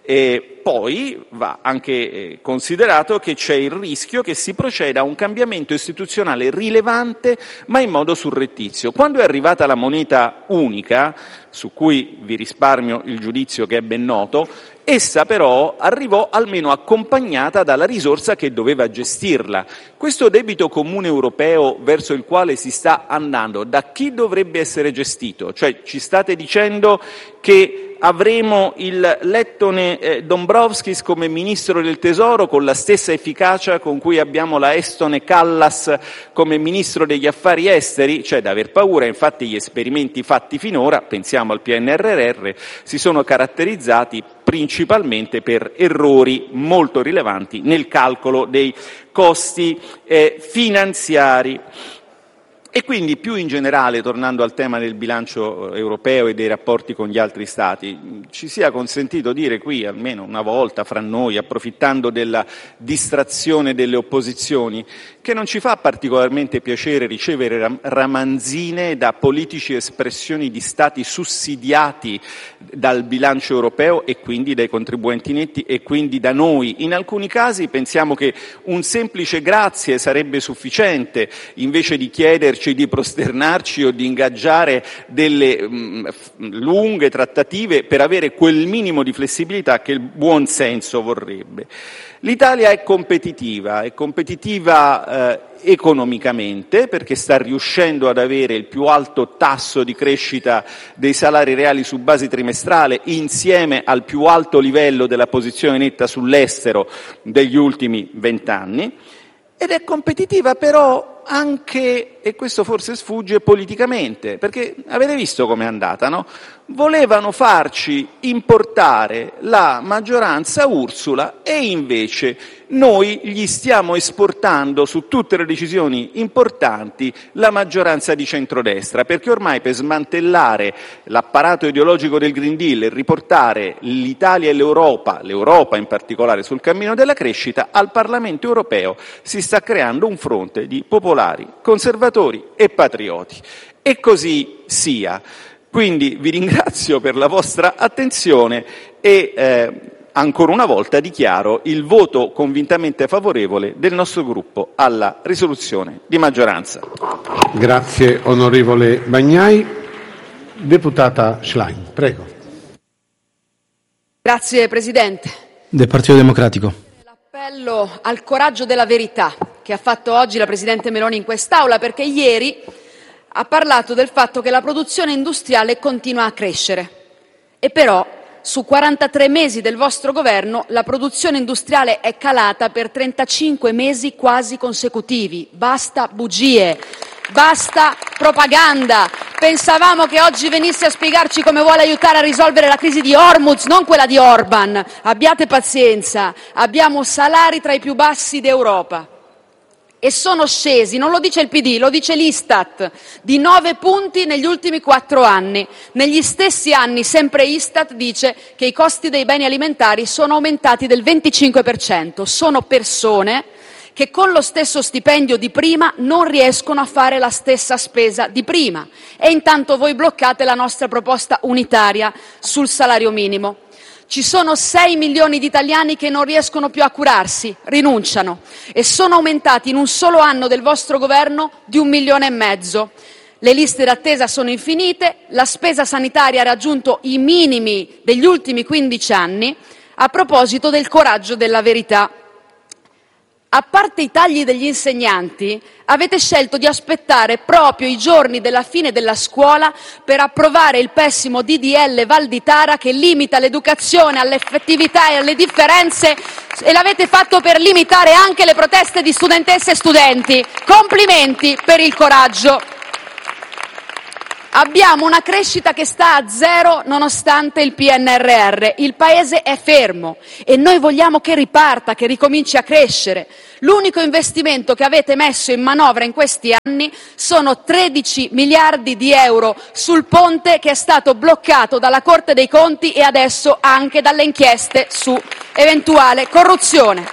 E poi va anche considerato che c'è il rischio che si proceda a un cambiamento istituzionale rilevante ma in modo surrettizio. Quando è arrivata la moneta unica, su cui vi risparmio il giudizio che è ben noto, essa però arrivò almeno accompagnata dalla risorsa che doveva gestirla. Questo debito comune europeo verso il quale si sta andando, da chi dovrebbe essere gestito? Cioè ci state dicendo che avremo il lettone Dombrovskis come ministro del Tesoro con la stessa efficacia con cui abbiamo la Estone Kallas come ministro degli affari esteri? C'è da aver paura. Infatti gli esperimenti fatti finora, pensiamo al PNRR, si sono caratterizzati principalmente per errori molto rilevanti nel calcolo dei costi finanziari. E quindi, più in generale, tornando al tema del bilancio europeo e dei rapporti con gli altri Stati, ci sia consentito dire qui, almeno una volta fra noi, approfittando della distrazione delle opposizioni, che non ci fa particolarmente piacere ricevere ramanzine da politici espressioni di Stati sussidiati dal bilancio europeo e quindi dai contribuenti netti e quindi da noi. In alcuni casi pensiamo che un semplice grazie sarebbe sufficiente, invece di chiederci di prosternarci o di ingaggiare delle lunghe trattative per avere quel minimo di flessibilità che il buon senso vorrebbe. L'Italia è competitiva economicamente perché sta riuscendo ad avere il più alto tasso di crescita dei salari reali su base trimestrale insieme al più alto livello della posizione netta sull'estero degli ultimi 20 anni, ed è competitiva però anche, e questo forse sfugge, politicamente, perché avete visto com'è andata, no? Volevano farci importare la maggioranza Ursula e invece noi gli stiamo esportando su tutte le decisioni importanti la maggioranza di centrodestra, perché ormai per smantellare l'apparato ideologico del Green Deal e riportare l'Italia e l'Europa in particolare, sul cammino della crescita, al Parlamento europeo si sta creando un fronte di popolari, conservatori e patrioti. E così sia. Quindi vi ringrazio per la vostra attenzione e ancora una volta dichiaro il voto convintamente favorevole del nostro gruppo alla risoluzione di maggioranza. Grazie onorevole Bagnai. Deputata Schlein, prego. Grazie Presidente. Del Partito Democratico. L'appello al coraggio della verità che ha fatto oggi la Presidente Meloni in quest'Aula, perché ieri ha parlato del fatto che la produzione industriale continua a crescere e però su 43 mesi del vostro governo la produzione industriale è calata per 35 mesi quasi consecutivi. Basta bugie, basta propaganda. Pensavamo che oggi venisse a spiegarci come vuole aiutare a risolvere la crisi di Hormuz, non quella di Orban. Abbiate pazienza, abbiamo salari tra i più bassi d'Europa. E sono scesi, non lo dice il PD, lo dice l'Istat, di 9 punti negli ultimi 4 anni. Negli stessi anni, sempre Istat dice che i costi dei beni alimentari sono aumentati del 25%. Sono persone che con lo stesso stipendio di prima non riescono a fare la stessa spesa di prima. E intanto voi bloccate la nostra proposta unitaria sul salario minimo. Ci sono 6 milioni di italiani che non riescono più a curarsi, rinunciano, e sono aumentati in un solo anno del vostro governo di 1,5 milioni. Le liste d'attesa sono infinite, la spesa sanitaria ha raggiunto i minimi degli ultimi 15 anni. A proposito del coraggio della verità, a parte i tagli degli insegnanti, avete scelto di aspettare proprio i giorni della fine della scuola per approvare il pessimo DDL Valditara che limita l'educazione all'effettività e alle differenze, e l'avete fatto per limitare anche le proteste di studentesse e studenti. Complimenti per il coraggio. Abbiamo una crescita che sta a zero nonostante il PNRR. Il Paese è fermo e noi vogliamo che riparta, che ricominci a crescere. L'unico investimento che avete messo in manovra in questi anni sono 13 miliardi di euro sul ponte che è stato bloccato dalla Corte dei Conti e adesso anche dalle inchieste su eventuale corruzione.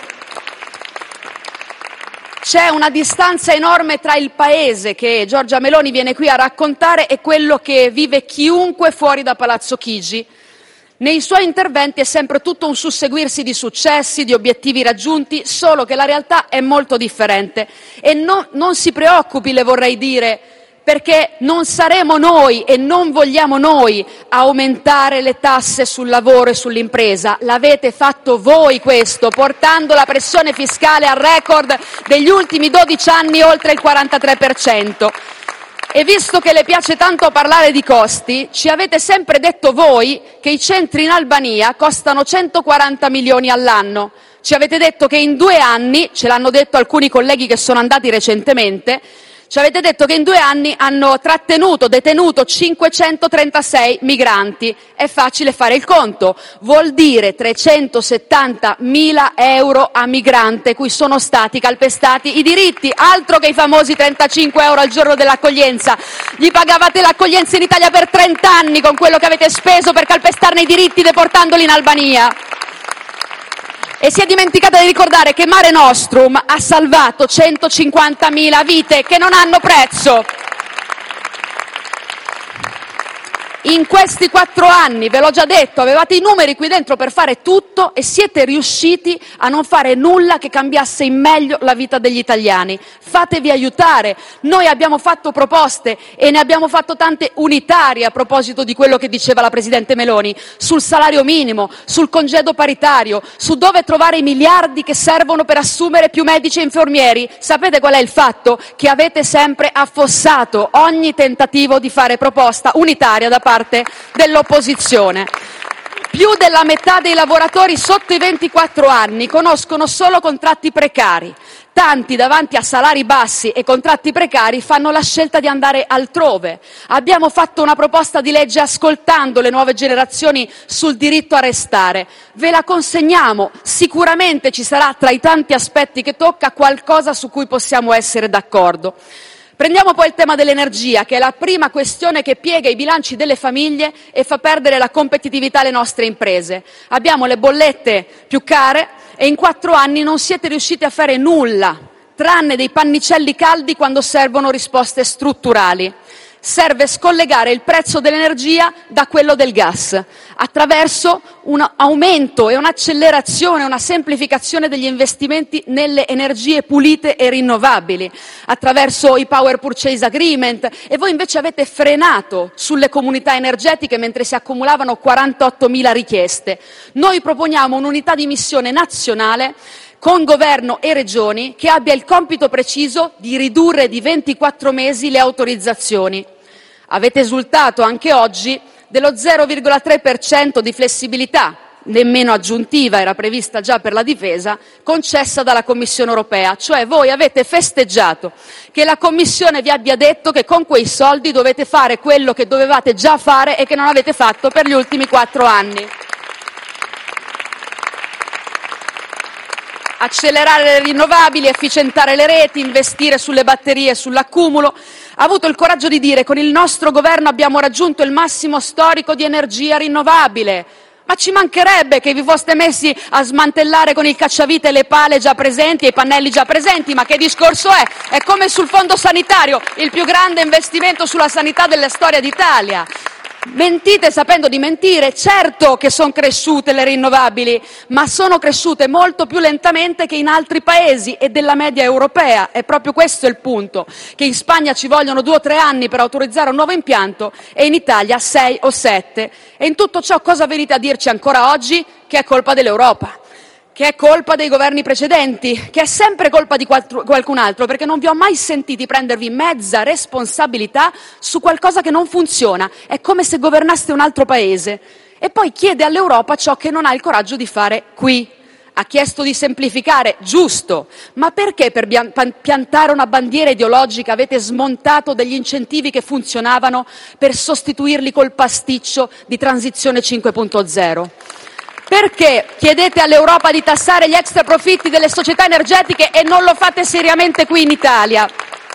C'è una distanza enorme tra il Paese che Giorgia Meloni viene qui a raccontare e quello che vive chiunque fuori da Palazzo Chigi. Nei suoi interventi è sempre tutto un susseguirsi di successi, di obiettivi raggiunti, solo che la realtà è molto differente. E non si preoccupi, le vorrei dire, perché non saremo noi e non vogliamo noi aumentare le tasse sul lavoro e sull'impresa. L'avete fatto voi questo, portando la pressione fiscale al record degli ultimi 12 anni oltre il 43%. E visto che le piace tanto parlare di costi, ci avete sempre detto voi che i centri in Albania costano 140 milioni all'anno. Ci avete detto che in 2 anni, ce l'hanno detto alcuni colleghi che sono andati recentemente, ci avete detto che in 2 anni hanno detenuto 536 migranti. È facile fare il conto. Vuol dire 370.000 euro a migrante cui sono stati calpestati i diritti. Altro che i famosi 35 euro al giorno dell'accoglienza. Gli pagavate l'accoglienza in Italia per 30 anni con quello che avete speso per calpestarne i diritti deportandoli in Albania. E si è dimenticata di ricordare che Mare Nostrum ha salvato 150.000 vite che non hanno prezzo. In questi 4 anni, ve l'ho già detto, avevate i numeri qui dentro per fare tutto e siete riusciti a non fare nulla che cambiasse in meglio la vita degli italiani. Fatevi aiutare. Noi abbiamo fatto proposte e ne abbiamo fatto tante unitarie a proposito di quello che diceva la Presidente Meloni, sul salario minimo, sul congedo paritario, su dove trovare i miliardi che servono per assumere più medici e infermieri. Sapete qual è il fatto? Che avete sempre affossato ogni tentativo di fare proposta unitaria da parte dell'opposizione. Più della metà dei lavoratori sotto i 24 anni conoscono solo contratti precari. Tanti davanti a salari bassi e contratti precari fanno la scelta di andare altrove. Abbiamo fatto una proposta di legge ascoltando le nuove generazioni sul diritto a restare. Ve la consegniamo. Sicuramente ci sarà tra i tanti aspetti che tocca qualcosa su cui possiamo essere d'accordo. Prendiamo poi il tema dell'energia, che è la prima questione che piega i bilanci delle famiglie e fa perdere la competitività alle nostre imprese. Abbiamo le bollette più care e in 4 anni non siete riusciti a fare nulla, tranne dei pannicelli caldi quando servono risposte strutturali. Serve scollegare il prezzo dell'energia da quello del gas, attraverso un aumento e un'accelerazione, una semplificazione degli investimenti nelle energie pulite e rinnovabili, attraverso i Power Purchase Agreement, e voi invece avete frenato sulle comunità energetiche mentre si accumulavano 48.000 richieste. Noi proponiamo un'unità di missione nazionale con governo e regioni che abbia il compito preciso di ridurre di 24 mesi le autorizzazioni. Avete esultato anche oggi dello 0,3% di flessibilità, nemmeno aggiuntiva, era prevista già per la difesa, concessa dalla Commissione europea. Cioè voi avete festeggiato che la Commissione vi abbia detto che con quei soldi dovete fare quello che dovevate già fare e che non avete fatto per gli ultimi 4 anni. Accelerare le rinnovabili, efficientare le reti, investire sulle batterie e sull'accumulo. Ha avuto il coraggio di dire: con il nostro governo abbiamo raggiunto il massimo storico di energia rinnovabile. Ma ci mancherebbe che vi foste messi a smantellare con il cacciavite le pale già presenti e i pannelli già presenti, ma che discorso è? È come sul fondo sanitario, il più grande investimento sulla sanità della storia d'Italia. Mentite sapendo di mentire. Certo che sono cresciute le rinnovabili, ma sono cresciute molto più lentamente che in altri paesi e della media europea. È proprio questo il punto, che in Spagna ci vogliono 2 o 3 anni per autorizzare un nuovo impianto e in Italia 6 o 7. E in tutto ciò cosa venite a dirci ancora oggi? Che è colpa dell'Europa, che è colpa dei governi precedenti, che è sempre colpa di qualcun altro, perché non vi ho mai sentiti prendervi mezza responsabilità su qualcosa che non funziona. È come se governaste un altro paese. E poi chiede all'Europa ciò che non ha il coraggio di fare qui. Ha chiesto di semplificare, giusto, ma perché per piantare una bandiera ideologica avete smontato degli incentivi che funzionavano per sostituirli col pasticcio di transizione 5.0? Perché chiedete all'Europa di tassare gli extra profitti delle società energetiche e non lo fate seriamente qui in Italia?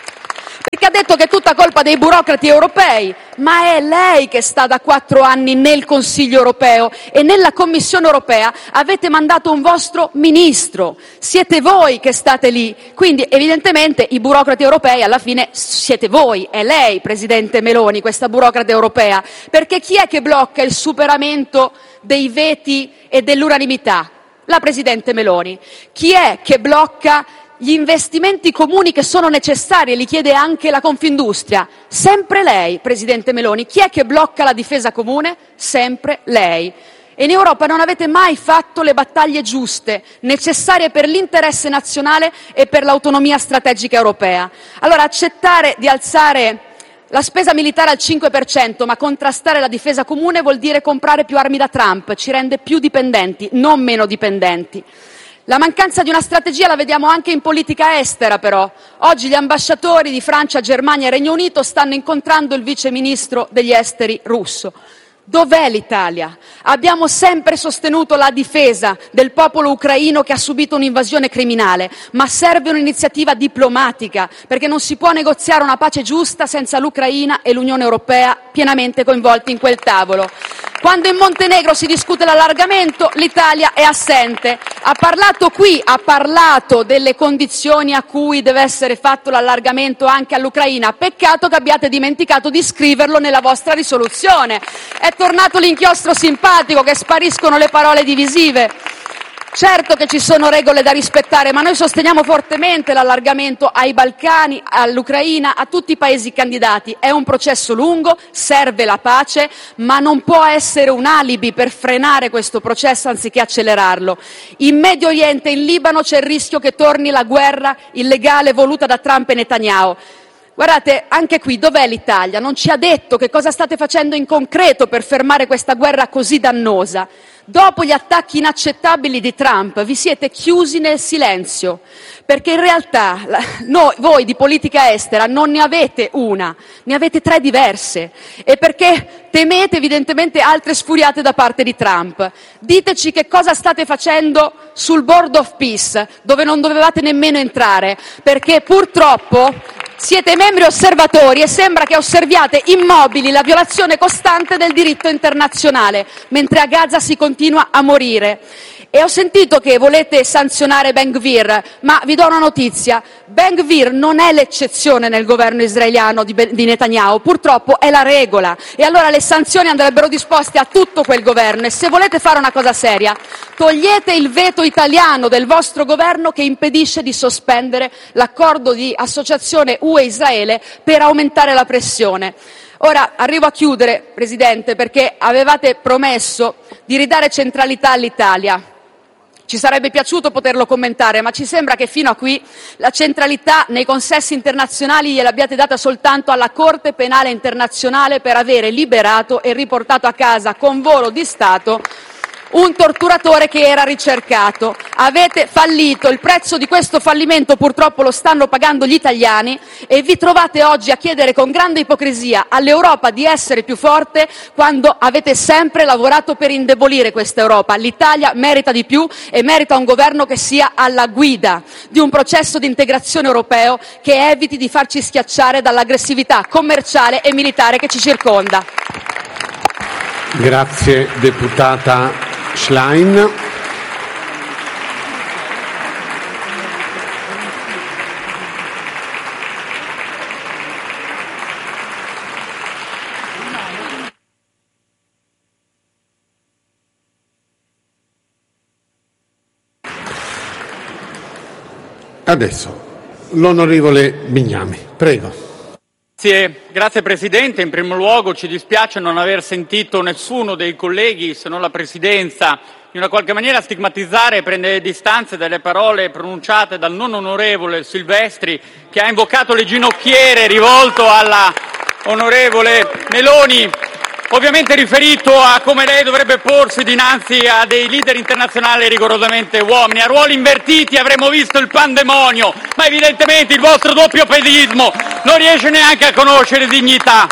Perché ha detto che è tutta colpa dei burocrati europei, ma è lei che sta da 4 anni nel Consiglio europeo e nella Commissione europea avete mandato un vostro ministro, siete voi che state lì, quindi evidentemente i burocrati europei alla fine siete voi, è lei, Presidente Meloni, questa burocrate europea, perché chi è che blocca il superamento dei veti e dell'unanimità? La Presidente Meloni. Chi è che blocca gli investimenti comuni che sono necessari e li chiede anche la Confindustria? Sempre lei, Presidente Meloni. Chi è che blocca la difesa comune? Sempre lei. E in Europa non avete mai fatto le battaglie giuste, necessarie per l'interesse nazionale e per l'autonomia strategica europea. Allora accettare di alzare la spesa militare al 5%, ma contrastare la difesa comune vuol dire comprare più armi da Trump, ci rende più dipendenti, non meno dipendenti. La mancanza di una strategia la vediamo anche in politica estera, però. Oggi gli ambasciatori di Francia, Germania e Regno Unito stanno incontrando il vice ministro degli esteri russo. Dov'è l'Italia? Abbiamo sempre sostenuto la difesa del popolo ucraino che ha subito un'invasione criminale, ma serve un'iniziativa diplomatica, perché non si può negoziare una pace giusta senza l'Ucraina e l'Unione Europea pienamente coinvolti in quel tavolo. Quando in Montenegro si discute l'allargamento, l'Italia è assente. Ha parlato delle condizioni a cui deve essere fatto l'allargamento anche all'Ucraina. Peccato che abbiate dimenticato di scriverlo nella vostra risoluzione. È tornato l'inchiostro simpatico, che spariscono le parole divisive. Certo che ci sono regole da rispettare, ma noi sosteniamo fortemente l'allargamento ai Balcani, all'Ucraina, a tutti i paesi candidati. È un processo lungo, serve la pace, ma non può essere un alibi per frenare questo processo anziché accelerarlo. In Medio Oriente, in Libano, c'è il rischio che torni la guerra illegale voluta da Trump e Netanyahu. Guardate, anche qui dov'è l'Italia? Non ci ha detto che cosa state facendo in concreto per fermare questa guerra così dannosa. Dopo gli attacchi inaccettabili di Trump vi siete chiusi nel silenzio, perché in realtà voi di politica estera non ne avete una, ne avete 3 diverse, e perché temete evidentemente altre sfuriate da parte di Trump. Diteci che cosa state facendo sul Board of Peace, dove non dovevate nemmeno entrare, perché purtroppo siete membri osservatori e sembra che osserviate immobili la violazione costante del diritto internazionale, mentre a Gaza si continua a morire. E ho sentito che volete sanzionare Ben Gvir, ma vi do una notizia: Ben Gvir non è l'eccezione nel governo israeliano di Netanyahu, purtroppo è la regola. E allora le sanzioni andrebbero disposte a tutto quel governo. E se volete fare una cosa seria, togliete il veto italiano del vostro governo che impedisce di sospendere l'accordo di associazione UE-Israele per aumentare la pressione. Ora arrivo a chiudere, Presidente, perché avevate promesso di ridare centralità all'Italia. Ci sarebbe piaciuto poterlo commentare, ma ci sembra che fino a qui la centralità nei consessi internazionali gliel'abbiate data soltanto alla Corte Penale Internazionale per avere liberato e riportato a casa con volo di Stato un torturatore che era ricercato. Avete fallito, il prezzo di questo fallimento purtroppo lo stanno pagando gli italiani e vi trovate oggi a chiedere con grande ipocrisia all'Europa di essere più forte quando avete sempre lavorato per indebolire questa Europa. L'Italia merita di più e merita un governo che sia alla guida di un processo di integrazione europeo che eviti di farci schiacciare dall'aggressività commerciale e militare che ci circonda. Grazie deputata Schlein. Adesso l'onorevole Bignami, prego. Grazie Presidente. In primo luogo ci dispiace non aver sentito nessuno dei colleghi, se non la Presidenza, in una qualche maniera stigmatizzare e prendere distanze dalle parole pronunciate dal non onorevole Silvestri, che ha invocato le ginocchiere rivolto alla onorevole Meloni, ovviamente riferito a come lei dovrebbe porsi dinanzi a dei leader internazionali rigorosamente uomini. A ruoli invertiti avremmo visto il pandemonio, ma evidentemente il vostro doppio pedismo non riesce neanche a conoscere dignità.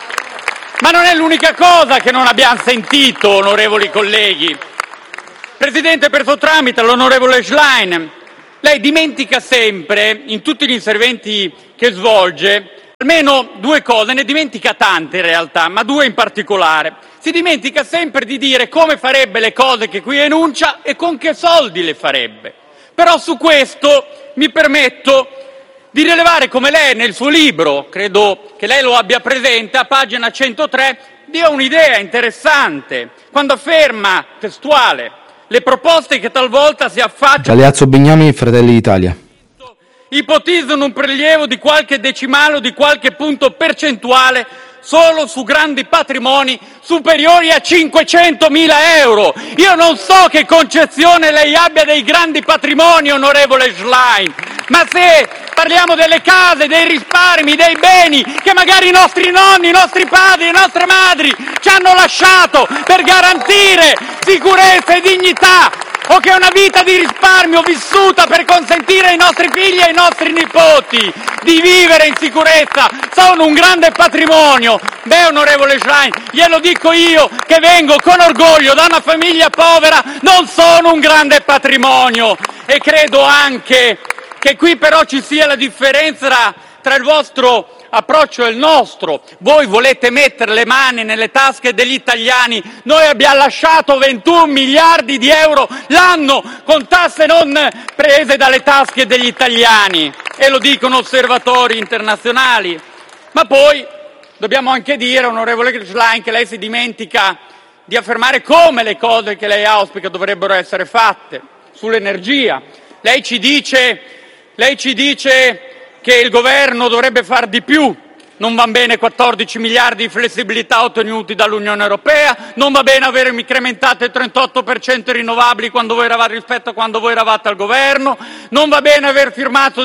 Ma non è l'unica cosa che non abbiamo sentito, onorevoli colleghi. Presidente, per suo tramite, all'onorevole Schlein, lei dimentica sempre, in tutti gli interventi che svolge, almeno due cose, ne dimentica tante in realtà, ma due in particolare. Si dimentica sempre di dire come farebbe le cose che qui enuncia e con che soldi le farebbe. Però su questo mi permetto di rilevare come lei nel suo libro, credo che lei lo abbia presente, a pagina 103, dia un'idea interessante, quando afferma, testuale, le proposte che talvolta si affacciano... Galeazzo Bignami, Fratelli d'Italia. Ipotizzano un prelievo di qualche decimale o di qualche punto percentuale solo su grandi patrimoni superiori a 500.000 euro. Io non so che concezione lei abbia dei grandi patrimoni, onorevole Schlein, ma se parliamo delle case, dei risparmi, dei beni che magari i nostri nonni, i nostri padri, le nostre madri ci hanno lasciato per garantire sicurezza e dignità, o che è una vita di risparmio vissuta per consentire ai nostri figli e ai nostri nipoti di vivere in sicurezza, sono un grande patrimonio. Beh, onorevole Schlein, glielo dico io che vengo con orgoglio da una famiglia povera, non sono un grande patrimonio. E credo anche che qui però ci sia la differenza tra il vostro approccio e il nostro. Voi volete mettere le mani nelle tasche degli italiani, noi abbiamo lasciato 21 miliardi di euro l'anno con tasse non prese dalle tasche degli italiani, e lo dicono osservatori internazionali. Ma poi dobbiamo anche dire, onorevole Schlein, che lei si dimentica di affermare come le cose che lei auspica dovrebbero essere fatte. Sull'energia lei ci dice che il governo dovrebbe far di più. Non va bene 14 miliardi di flessibilità ottenuti dall'Unione Europea, non va bene aver incrementato il 38% i rinnovabili rispetto a quando voi eravate al governo, non va bene aver firmato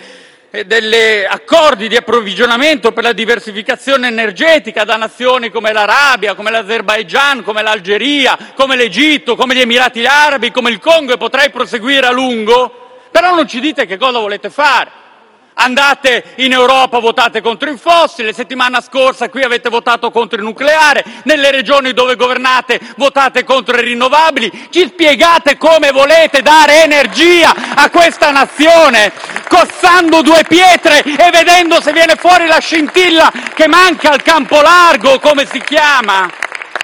delle accordi di approvvigionamento per la diversificazione energetica da nazioni come l'Arabia, come l'Azerbaigian, come l'Algeria, come l'Egitto, come gli Emirati Arabi, come il Congo, e potrei proseguire a lungo. Però non ci dite che cosa volete fare. Andate in Europa, votate contro i fossili, la settimana scorsa qui avete votato contro il nucleare, nelle regioni dove governate votate contro i rinnovabili. Ci spiegate come volete dare energia a questa nazione, cossando due pietre e vedendo se viene fuori la scintilla che manca al campo largo, come si chiama?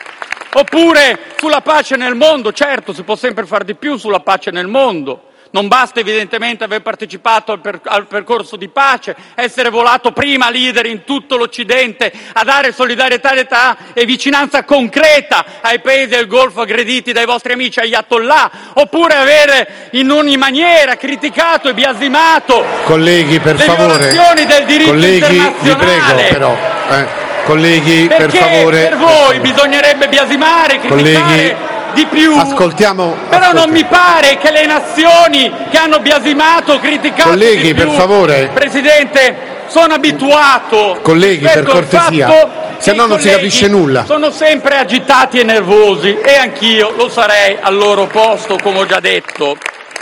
Oppure sulla pace nel mondo, certo si può sempre far di più sulla pace nel mondo. Non basta evidentemente aver partecipato al percorso di pace, essere volato prima leader in tutto l'Occidente a dare solidarietà e vicinanza concreta ai paesi del Golfo aggrediti dai vostri amici ayatollah, oppure avere in ogni maniera criticato e biasimato colleghi, per le favore, violazioni del diritto internazionale. Vi prego però, colleghi, perché per favore. Per voi bisognerebbe biasimare, criticare di più. Però non mi pare che le nazioni che hanno biasimato, criticato colleghi, di più, per favore. Presidente, sono abituato. Colleghi, per cortesia, se no non si capisce nulla. Sono sempre agitati e nervosi, e anch'io lo sarei al loro posto, come ho già detto.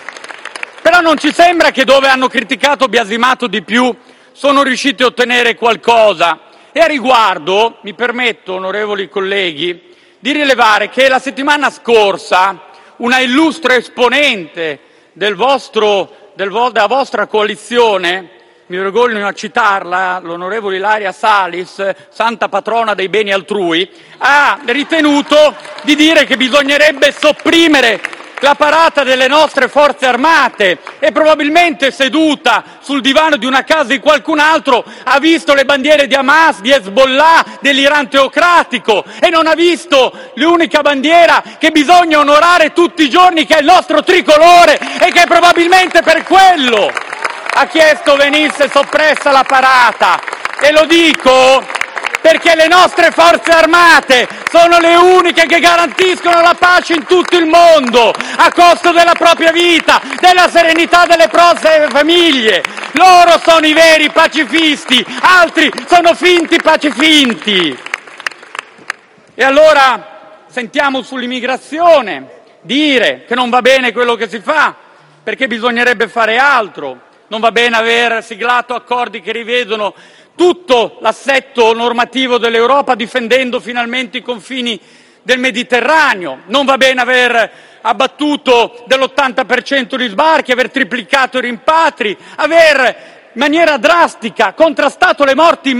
Però non ci sembra che dove hanno criticato, biasimato di più, sono riusciti a ottenere qualcosa. E a riguardo mi permetto, onorevoli colleghi, di rilevare che la settimana scorsa una illustre esponente della vostra coalizione, mi vergogno a citarla, l'onorevole Ilaria Salis, santa patrona dei beni altrui, ha ritenuto di dire che bisognerebbe sopprimere la parata delle nostre forze armate e probabilmente seduta sul divano di una casa di qualcun altro ha visto le bandiere di Hamas, di Hezbollah, dell'Iran teocratico e non ha visto l'unica bandiera che bisogna onorare tutti i giorni, che è il nostro tricolore, e che probabilmente per quello ha chiesto venisse soppressa la parata. E lo dico perché le nostre forze armate sono le uniche che garantiscono la pace in tutto il mondo, a costo della propria vita, della serenità delle proprie famiglie. Loro sono i veri pacifisti, altri sono finti pacifinti. E allora sentiamo sull'immigrazione dire che non va bene quello che si fa, perché bisognerebbe fare altro. Non va bene aver siglato accordi che rivedono tutto l'assetto normativo dell'Europa difendendo finalmente i confini del Mediterraneo. Non va bene aver abbattuto dell'80% gli sbarchi, aver triplicato i rimpatri, aver in maniera drastica contrastato le morti